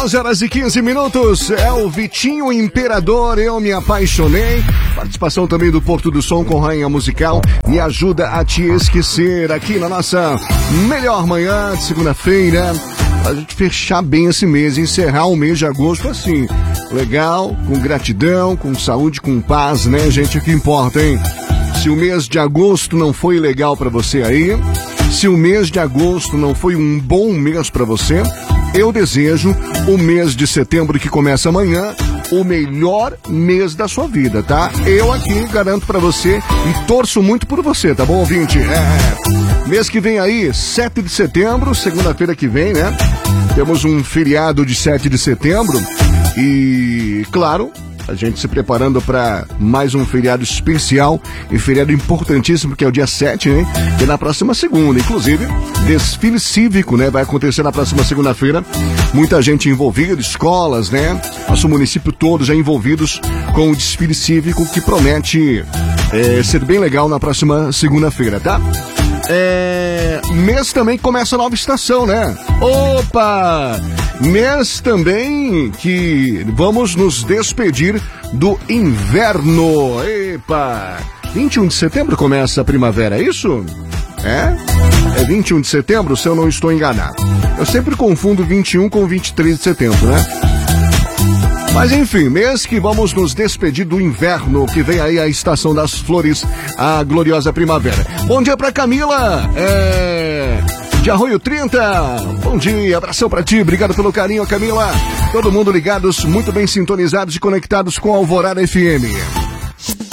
11h15. É o Vitinho Imperador, Eu Me Apaixonei. Participação também do Porto do Som com Rainha Musical. Me ajuda a te esquecer aqui na nossa melhor manhã de segunda-feira. A gente fechar bem esse mês, encerrar o mês de agosto assim. Legal, com gratidão, com saúde, com paz, né, gente? O que importa, hein? Se o mês de agosto não foi legal pra você aí, se o mês de agosto não foi um bom mês pra você, eu desejo o mês de setembro, que começa amanhã, o melhor mês da sua vida, tá? Eu aqui garanto pra você e torço muito por você, tá bom, ouvinte? Mês que vem aí, 7 de setembro, segunda-feira que vem, né? Temos um feriado de 7 de setembro e, claro, a gente se preparando para mais um feriado especial e feriado importantíssimo, que é o dia 7, né? Que é na próxima segunda. Inclusive, desfile cívico, né? Vai acontecer na próxima segunda-feira. Muita gente envolvida, escolas, né? Nosso município todo já envolvidos com o desfile cívico, que promete ser bem legal na próxima segunda-feira, tá? Mês também começa a nova estação, né? Opa! Mês também que vamos nos despedir do inverno. Epa! 21 de setembro começa a primavera, é isso? É 21 de setembro, se eu não estou enganado. Eu sempre confundo 21 com 23 de setembro, né? Mas enfim, mês que vamos nos despedir do inverno, que vem aí a estação das flores, a gloriosa primavera. Bom dia pra Camila, de Arroio 30, bom dia, abração pra ti, obrigado pelo carinho, Camila. Todo mundo ligados, muito bem sintonizados e conectados com a Alvorada FM.